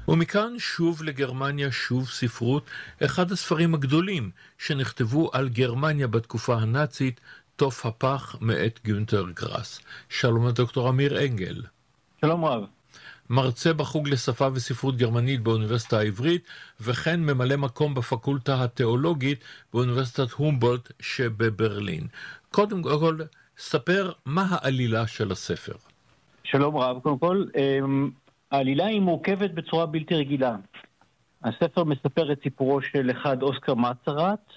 ומכאן שוב לגרמניה, שוב ספרות, אחד הספרים הגדולים שנכתבו על גרמניה בתקופה הנאצית, תוף הפח מאת גונטר גראס. שלום לדוקטור אמיר אנגל. שלום רב. מרצה בחוג לשפה וספרות גרמנית באוניברסיטה העברית, וכן ממלא מקום בפקולטה התיאולוגית באוניברסיטת הומבולדט שבברלין. קודם כל, ספר מה העלילה של הספר. שלום רב. קודם כל, העלילה היא מורכבת בצורה בלתי רגילה. הספר מספר את סיפורו של אחד אוסקר מצרת,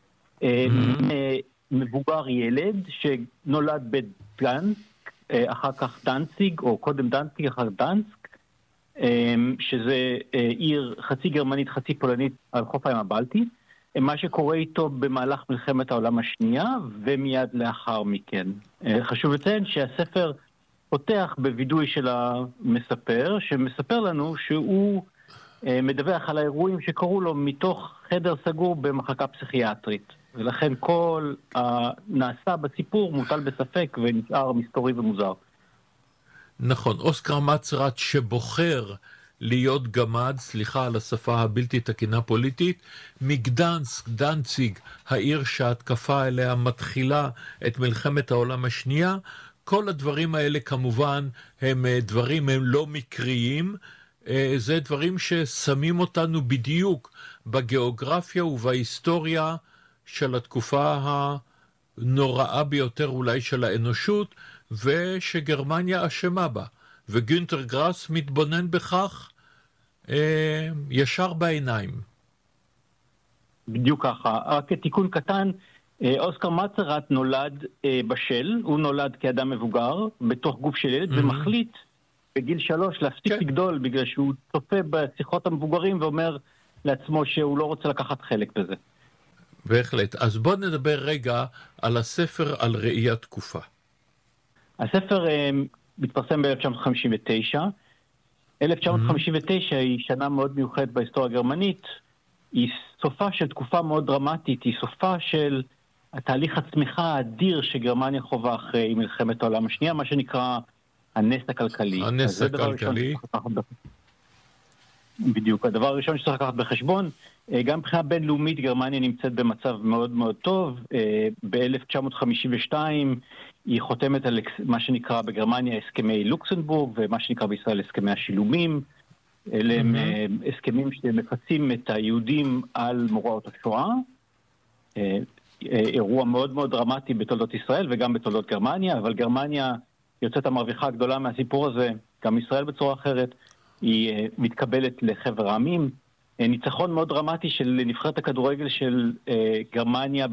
מבוגר ילד שנולד בדנסק, אחר כך דנציג, או קודם דנציג, אחר דנסק, שזה עיר חצי גרמנית, חצי פולנית על חוף הים הבלטי. מה שקורה איתו במהלך מלחמת העולם השנייה, ומיד לאחר מכן. חשוב לציין שהספר פותח בווידוי של המספר, שמספר לנו שהוא מדווח על האירועים שקרו לו מתוך חדר סגור במחלקה פסיכיאטרית. ולכן כל הנעשה בסיפור מוטל בספק ונשאר מסתורי ומוזר. נכון, אוסקר מצרת שבוחר להיות גמד, סליחה על השפה הבלתי תקינה פוליטית, מגדנסק, דנציג, העיר שההתקפה אליה מתחילה את מלחמת העולם השנייה. כל הדברים האלה כמובן הם לא מקריים, זה דברים ששמים אותנו בדיוק בגיאוגרפיה ובהיסטוריה של התקופה הנוראה ביותר אולי של האנושות, ושגרמניה אשמה בה. וגונטר גראס מתבונן בכך ישר בעיניים. בדיוק ככה. רק תיקון קטן, אוסקר מצרת נולד בשל, הוא נולד כאדם מבוגר, בתוך גוף של ילד, ומחליט בגיל 3 להפסיק לגדול, בגלל שהוא צופה בשיחות המבוגרים ואומר לעצמו שהוא לא רוצה לקחת חלק בזה. בהחלט. אז בוא נדבר רגע על הספר על ראיית תקופה. הספר מתפרסם ב-1959. 1959 היא שנה מאוד מיוחדת בהיסטוריה הגרמנית. היא סופה של תקופה מאוד דרמטית, היא סופה של התהליך הצמיחה האדיר שגרמניה חובה אחרי מלחמת העולם השנייה, מה שנקרא הנס הכלכלי. הנס הכלכלי. בדיוק. הדבר הראשון שצריך לקחת בחשבון, גם מבחינה בינלאומית גרמניה נמצאת במצב מאוד מאוד טוב. ב-1952 היא חותמת על מה שנקרא בגרמניה הסכמי לוקסנבורג, ומה שנקרא בישראל הסכמי השילומים. אלה הם הסכמים שמפצים את היהודים על מוראות השואה. אירוע מאוד מאוד דרמטי בתולדות ישראל וגם בתולדות גרמניה, אבל גרמניה יוצאת המרוויחה הגדולה מהסיפור הזה, גם ישראל בצורה אחרת. היא מתקבלת לחבר העמים. ניצחון מאוד דרמטי של נבחרת הכדורגל של גרמניה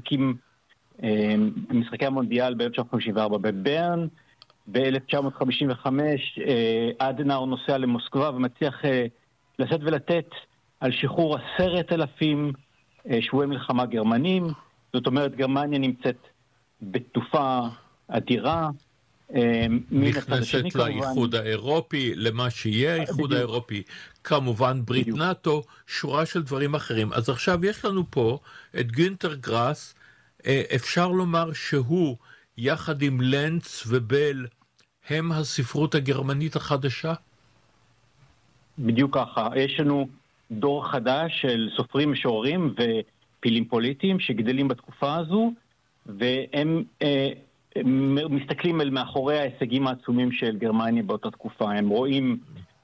במשחקי המונדיאל ב-1954 בברן. ב-1955 אדנאואר נוסע למוסקבה ומצליח לשאת ולתת על שחרור 10,000 שבויי מלחמה גרמנים. זאת אומרת, גרמניה נמצאת בתקופה אדירה. נכנסת לאיחוד האירופי, למה שיהיה האיחוד האירופי, כמובן ברית נאטו, שורה של דברים אחרים. אז עכשיו יש לנו פה את גונטר גראס, אפשר לומר שהוא יחד עם לנץ ובל הם הספרות הגרמנית החדשה? בדיוק ככה. יש לנו דור חדש של סופרים משוררים ופילים פוליטיים שגדלים בתקופה הזו, והם מסתכלים אל מאחורי ההישגים העצומים של גרמניה באותה תקופה. הם רואים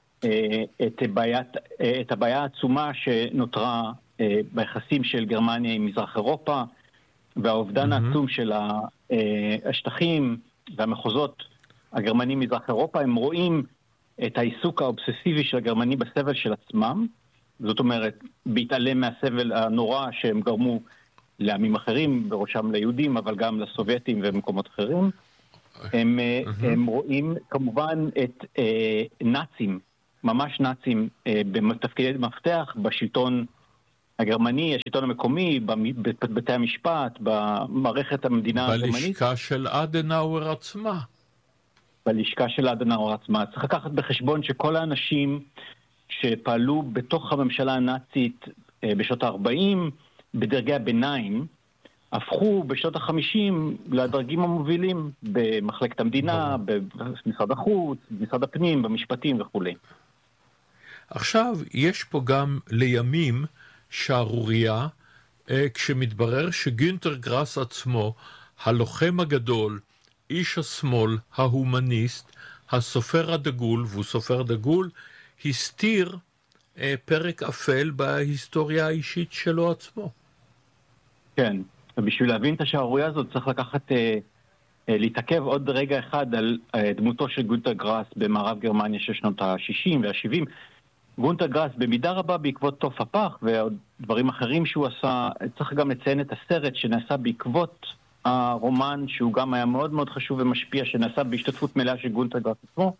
את הבעיה העצומה שנותרה ביחסים של גרמניה עם מזרח אירופה, והאובדן העצום של השטחים והמחוזות הגרמנים מזרח אירופה. הם רואים את העיסוק האובססיבי של הגרמנים בסבל של עצמם, זאת אומרת, בהתעלם מהסבל הנורא שהם גרמו לעמים אחרים, בראשם ליהודים, אבל גם לסובייטים ומקומות אחרים. הם רואים כמובן את נאצים, ממש נאצים, בתפקידי מפתח בשלטון הגרמני, השלטון המקומי, בבתי המשפט, במערכת המדינה הגרמנית. בלשכה של אדנאואר עצמה. בלשכה של אדנאואר עצמה. צריך לקחת בחשבון שכל האנשים שפעלו בתוך הממשלה הנאצית בשנות ה-40, בדרגי הביניים, הפכו בשנות ה-50 לדרגים המובילים במחלקת המדינה, במשרד החוץ, במשרד הפנים, במשפטים וכו'. עכשיו, יש פה גם לימים שערוריה, כשמתברר שגונטר גראס עצמו, הלוחם הגדול, איש השמאל, ההומניסט, הסופר הדגול, והוא סופר דגול, הסתיר פרק אפל בהיסטוריה האישית שלו עצמו. כן, ובשביל להבין את השערוריה הזאת צריך להתעכב עוד רגע אחד על דמותו של גונטר גראס במערב גרמניה של שנות ה-60 וה-70. גונטר גראס במידה רבה בעקבות תוף הפח ועוד דברים אחרים שהוא עשה, צריך גם לציין את הסרט שנעשה בעקבות הרומן, שהוא גם היה מאוד מאוד חשוב ומשפיע, שנעשה בהשתתפות מלאה של גונטר גראס עצמו,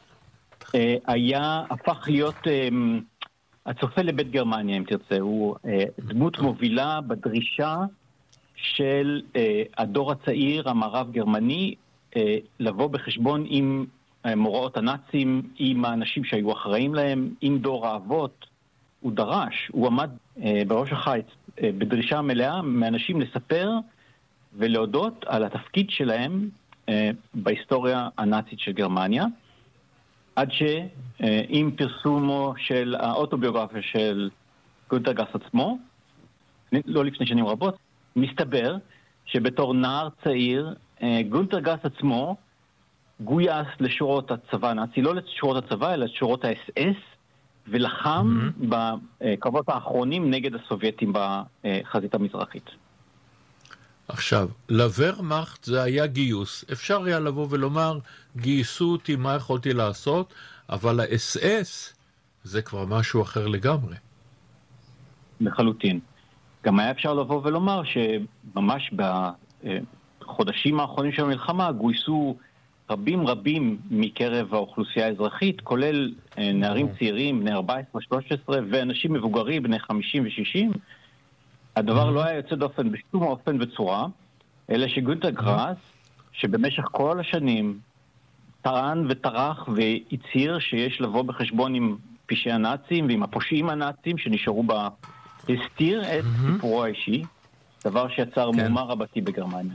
הפך להיות הצופה לבית גרמניה, אם תרצה. הוא דמות מובילה בדרישה של הדור הצעיר, המערב גרמני, לבוא בחשבון עם מוראות הנאצים, עם האנשים שהיו אחראים להם, עם דור האבות. הוא דרש, הוא עמד בראש החיץ בדרישה מלאה מאנשים לספר ולהודות על התפקיד שלהם בהיסטוריה הנאצית של גרמניה, עד שעם פרסומו של האוטוביוגרפיה של גונטר גראס עצמו, לא לפני שנים רבות, מסתבר שבתור נער צעיר, גונטר גראס עצמו גויס לשורות הצבא הנאצי, לא לשורות הצבא, אלא לשורות האס-אס, ולחם בקרבות האחרונים נגד הסובייטים בחזית המזרחית. עכשיו, לוורמאכט זה היה גיוס. אפשר היה לבוא ולומר, גייסו אותי, מה יכולתי לעשות? אבל ה-SS זה כבר משהו אחר לגמרי. לחלוטין. גם היה אפשר לבוא ולומר שממש בחודשים האחרונים של המלחמה גויסו רבים מקרב האוכלוסייה האזרחית, כולל נערים צעירים, בני 14-13, ואנשים מבוגרים, בני 50 ו-60. הדבר לא היה יוצא דופן בשום אופן וצורה, אלא שגונטר גראס, שבמשך כל השנים טען וטרח והצהיר שיש לבוא בחשבון עם פשעי הנאצים ועם הפושעים הנאצים שנשארו בה, הסתיר את סיפורו האישי, דבר שיצר מהומה רבתי בגרמניה.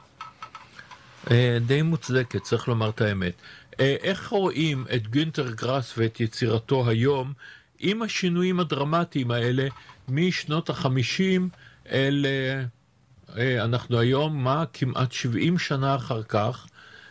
די מוצדקת, צריך לומר את האמת. איך רואים את גונטר גראס ואת יצירתו היום עם השינויים הדרמטיים האלה משנות ה-50 אל אנחנו היום, כמעט 70 שנה אחר כך,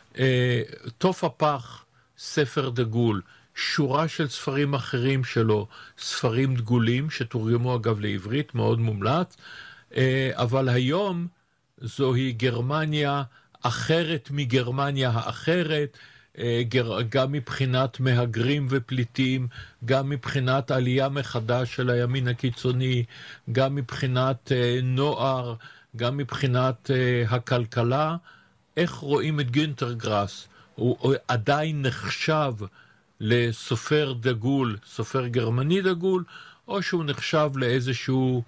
תוף הפח, ספר דגול, שורה של ספרים אחרים שלו, ספרים דגולים שתורגמו אגב לעברית, מאוד מומלץ, אבל היום זוהי גרמניה אחרת מגרמניה האחרת, גם מבחינת מהגרים ופליטים, גם מבחינת עלייה מחדש של הימין הקיצוני, גם מבחינת נוער, גם מבחינת הכלכלה. איך רואים את גונטר גראס? הוא עדיין נחשב לסופר דגול, סופר גרמני דגול, או שהוא נחשב לאיזשהו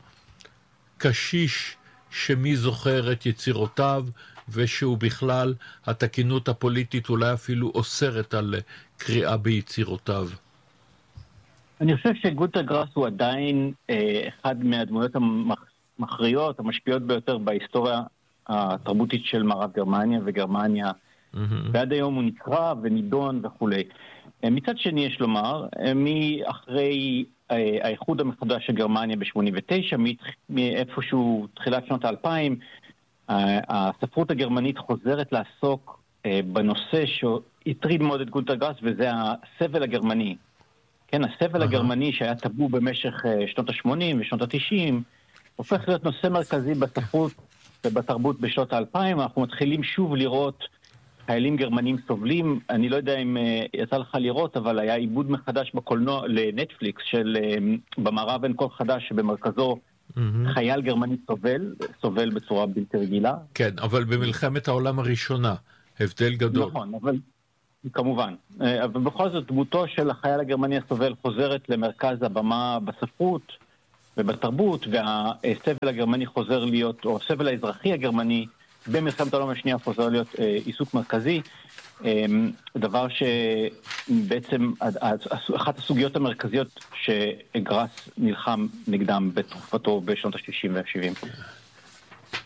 קשיש שמי זוכר את יצירותיו, ושהוא בכלל, התקינות הפוליטית אולי אפילו אוסרת על קריאה ביצירותיו? אני חושב שגונטר גראס הוא עדיין אחד מהדמויות המכריעות, המשפיעות ביותר בהיסטוריה התרבותית של מערב גרמניה וגרמניה, ועד היום הוא נקרא ונידון וכו'. מצד שני יש לומר, מאחרי האיחוד המחודש של גרמניה ב-89, מאיפשהו תחילת שנות ה-2000, הספרות הגרמנית חוזרת לעסוק בנושא שהטריד מאוד את גונטר גראס, וזה הסבל הגרמני. כן, הסבל הגרמני שהיה טבו במשך שנות ה-80 ושנות ה-90, הופך להיות נושא מרכזי בספרות ובתרבות בשנות ה-2000. אנחנו מתחילים שוב לראות חיילים גרמנים סובלים. אני לא יודע אם יצא לך לראות, אבל היה עיבוד מחדש בקולנוע לנטפליקס של במערב אין כל חדש, שבמרכזו חייל גרמני סובל בצורה בלתי רגילה. כן, אבל במלחמת העולם הראשונה, הבדל גדול. נכון, אבל כמובן. אבל בכל זאת, דמותו של החייל הגרמני הסובל חוזרת למרכז הבמה בספרות ובתרבות, והסבל הגרמני חוזר להיות, או הסבל האזרחי הגרמני במלחמת העולם השנייה חוזר להיות עיסוק מרכזי, דבר שבעצם אחת הסוגיות המרכזיות שגראס נלחם נגדם בתקופתו בשנות ה-60 וה-70.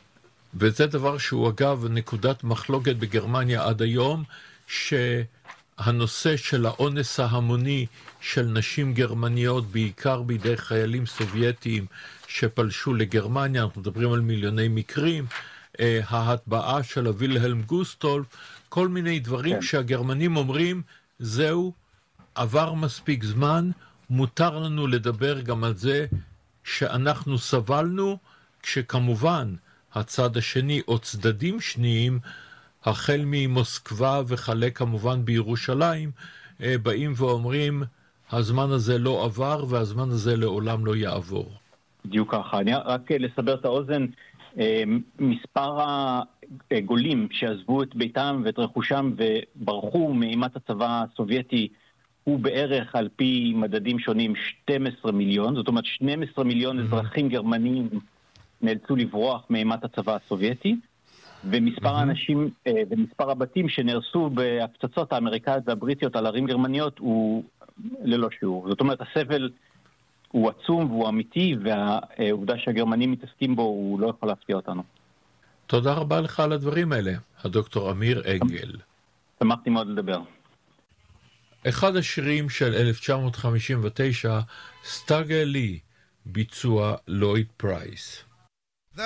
וזה דבר שהוא אגב נקודת מחלוקת בגרמניה עד היום, הנושא של האונס ההמוני של נשים גרמניות, בעיקר בידי חיילים סובייטיים שפלשו לגרמניה, אנחנו מדברים על מיליוני מקרים, ההטבעה של הווילהלם גוסטולף, כל מיני דברים שהגרמנים אומרים, זהו, עבר מספיק זמן, מותר לנו לדבר גם על זה שאנחנו סבלנו, כשכמובן הצד השני או צדדים שניים, החל ממוסקבה וכלה כמובן בירושלים, באים ואומרים, הזמן הזה לא עבר והזמן הזה לעולם לא יעבור. בדיוק ככה. אני רק לסבר את האוזן, מספר הגולים שעזבו את ביתם ואת רכושם וברחו מאימת הצבא הסובייטי, הוא בערך על פי מדדים שונים 12 מיליון, זאת אומרת 12 מיליון אזרחים גרמנים נאלצו לברוח מאימת הצבא הסובייטי, ומספר האנשים ומספר הבתים שנהרסו בהפצצות האמריקאיות והבריטיות על ערים גרמניות הוא ללא שיעור. זאת אומרת, הסבל הוא עצום והוא אמיתי, והעובדה שהגרמנים מתעסקים בו הוא לא יכול להפתיע אותנו. תודה רבה לך על הדברים האלה, הדוקטור אמיר אנגל. שמחתי מאוד לדבר. אחד השירים של 1959, סטאגר לי, ביצוע לויד פרייס.